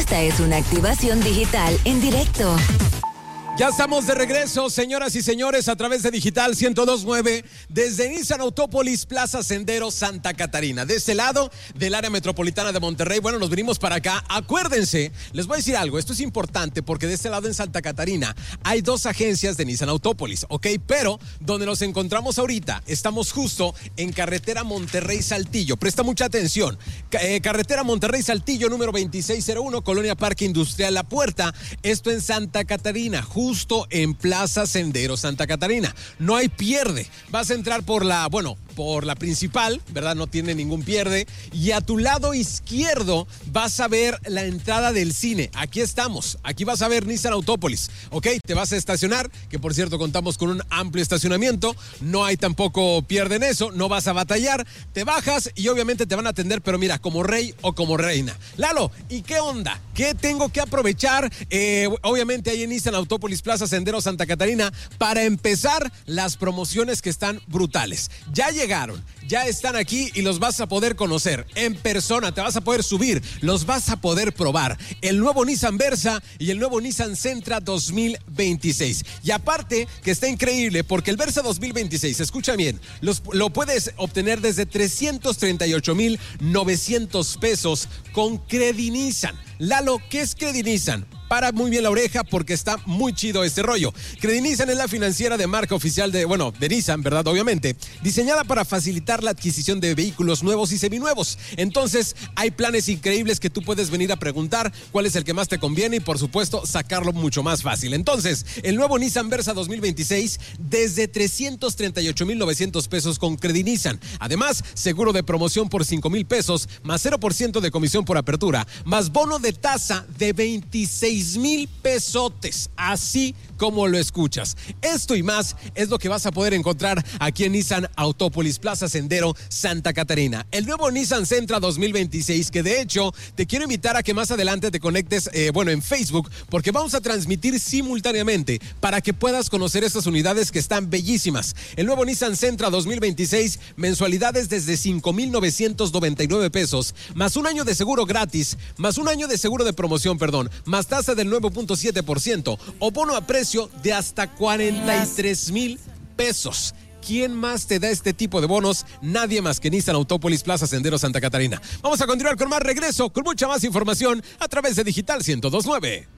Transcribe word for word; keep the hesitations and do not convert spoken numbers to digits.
Esta es una activación digital en directo. Ya estamos de regreso, señoras y señores, a través de Digital ciento dos punto nueve, desde Nissan Autópolis, Plaza Sendero, Santa Catarina. De este lado del área metropolitana de Monterrey, bueno, nos venimos para acá. Acuérdense, les voy a decir algo, esto es importante porque de este lado en Santa Catarina hay dos agencias de Nissan Autópolis, ¿ok? Pero donde nos encontramos ahorita, estamos justo en carretera Monterrey-Saltillo. Presta mucha atención. Eh, carretera Monterrey-Saltillo, número veintiséis cero uno, Colonia Parque Industrial La Puerta. Esto en Santa Catarina, justo en Plaza Sendero, Santa Catarina. No hay pierde. Vas a entrar por la, bueno, por la principal, ¿verdad? No tiene ningún pierde. Y a tu lado izquierdo vas a ver la entrada del cine. Aquí estamos. Aquí vas a ver Nissan Autópolis. ¿Ok? Te vas a estacionar, que por cierto contamos con un amplio estacionamiento. No hay tampoco pierde en eso. No vas a batallar. Te bajas y obviamente te van a atender, pero mira, como rey o como reina. Lalo, ¿y qué onda? ¿Qué tengo que aprovechar? Eh, obviamente ahí en Nissan Autópolis, Plaza Sendero, Santa Catarina, para empezar las promociones que están brutales. Ya llegaron, ya están aquí y los vas a poder conocer en persona, te vas a poder subir, los vas a poder probar. El nuevo Nissan Versa y el nuevo Nissan Sentra dos mil veintiséis. Y aparte que está increíble porque el Versa dos mil veintiséis, escucha bien, los, lo puedes obtener desde trescientos treinta y ocho mil novecientos pesos con Credi Nissan. Lalo, ¿qué es Credi Nissan? Para muy bien la oreja porque está muy chido este rollo. Credi Nissan es la financiera de marca oficial de, bueno, de Nissan, ¿verdad? Obviamente, diseñada para facilitar la adquisición de vehículos nuevos y seminuevos. Entonces, hay planes increíbles que tú puedes venir a preguntar cuál es el que más te conviene y, por supuesto, sacarlo mucho más fácil. Entonces, el nuevo Nissan Versa dos mil veintiséis desde trescientos treinta y ocho mil novecientos pesos con Credi Nissan. Además, seguro de promoción por cinco mil pesos, más cero por ciento de comisión por apertura, más bono de tasa de veintiséis mil pesotes, así como lo escuchas. Esto y más es lo que vas a poder encontrar aquí en Nissan Autópolis, Plaza Sendero, Santa Catarina. El nuevo Nissan Sentra dos mil veintiséis, que de hecho te quiero invitar a que más adelante te conectes, eh, bueno, en Facebook, porque vamos a transmitir simultáneamente para que puedas conocer estas unidades que están bellísimas. El nuevo Nissan Sentra dos mil veintiséis, mensualidades desde cinco mil novecientos noventa y nueve pesos, más un año de seguro gratis, más un año de seguro de promoción, perdón, más tasa del nueve punto siete por ciento o bono a precio de hasta cuarenta y tres mil pesos. ¿Quién más te da este tipo de bonos? Nadie más que Nissan Autópolis, Plaza Sendero, Santa Catarina. Vamos a continuar con más regreso, con mucha más información a través de Digital ciento dos punto nueve.